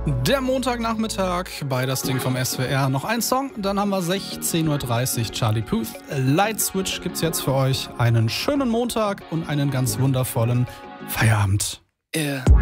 Der Montagnachmittag bei das Ding vom SWR. Noch ein Song, dann haben wir 16:30 Uhr. Charlie Puth. Light Switch gibt's jetzt für euch. Einen schönen Montag und einen ganz wundervollen Feierabend. Yeah.